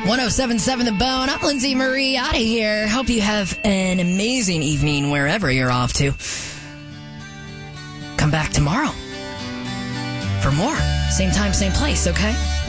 1077 The Bone. I'm Lindsay Marie out of here. Hope you have an amazing evening wherever you're off to. Come back tomorrow for more. Same time, same place, okay?